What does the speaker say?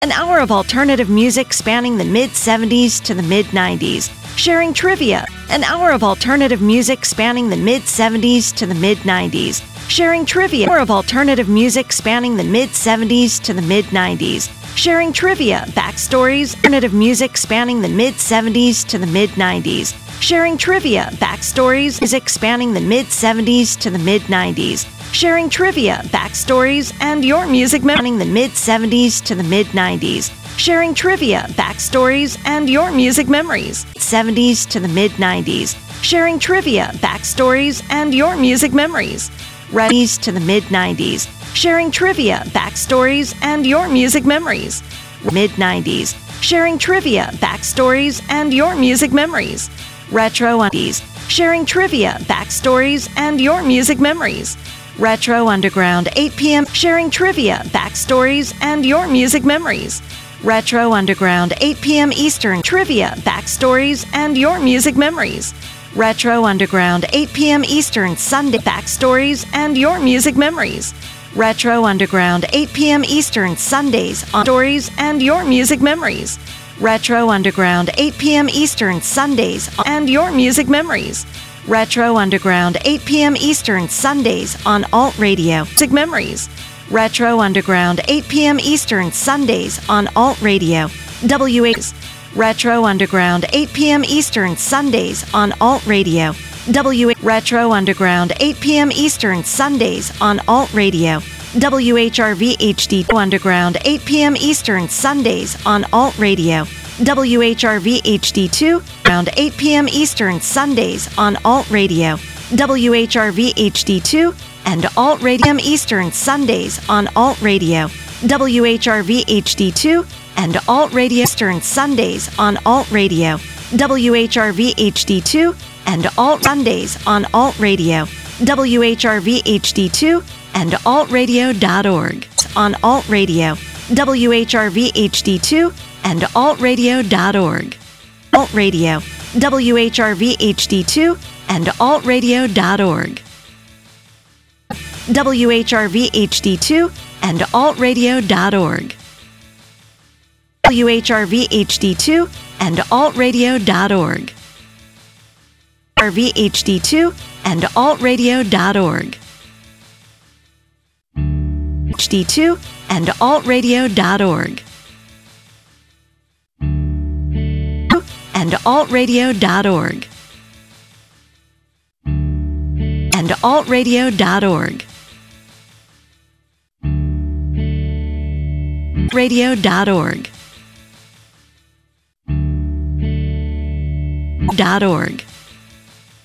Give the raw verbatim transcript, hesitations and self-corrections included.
An hour of alternative music spanning the mid-seventies to the mid-nineties. Sharing trivia. An hour of alternative music spanning the mid-seventies to the mid-nineties. Sharing trivia. An hour of alternative music spanning the mid-seventies to the mid-nineties. Sharing trivia. Backstories. Alternative music spanning the mid-seventies to the mid-nineties. Sharing trivia. Backstories. Music spanning the mid-seventies to the mid-nineties. Sharing trivia, backstories, and your music spanning the mid-seventies to the mid-nineties. Sharing trivia, backstories, and your music memories. seventies to the mid-nineties. Sharing trivia, backstories, and your music memories. Readies to the mid-nineties. Sharing trivia, backstories, and your music memories. mid-nineties. Sharing trivia, backstories, and your music memories. Retro-nineties. Sharing trivia, backstories, and your music memories. Retro Underground, eight p.m. Sharing trivia, backstories, and your music memories. Retro Underground, eight p.m. Eastern. Trivia, backstories, and your music memories. Retro Underground, eight p.m. Eastern. Sunday, backstories, and your music memories. Retro Underground, eight p.m. Eastern. Sundays, on stories, and your music memories. Retro Underground, eight p.m. Eastern. Sundays, and your music memories. Retro Underground, eight p.m. Eastern, Sundays on Alt Radio. Music Memories. Retro Underground, eight p.m. Eastern, Sundays on Alt Radio. W H. Retro Underground, eight p.m. Eastern, Sundays on Alt Radio. W. Retro Underground, eight p.m. Eastern, Sundays on Alt Radio. W H R V H D Underground, eight p.m. Eastern, Sundays on Alt Radio. W H R V H D two, around eight p.m. Eastern, Sundays on Alt Radio. W H R V H D two and Alt Radio Eastern, Sundays on Alt Radio. W H R V H D two and Alt Radio Eastern, Sundays on Alt Radio. W H R V H D two and Alt Sundays on Alt Radio. W H R V H D two and alt radio dot org on Alt Radio. W H R V H D two and alt radio dot org. Alt Radio. W H R V H D two and alt radio dot org. W H R V H D two and alt radio dot org. W H R V H D two and alt radio dot org. R V H D two and alt radio dot org. H D two and alt radio dot org. And alt radio dot org. And alt radio dot org. radio dot org. Dot org.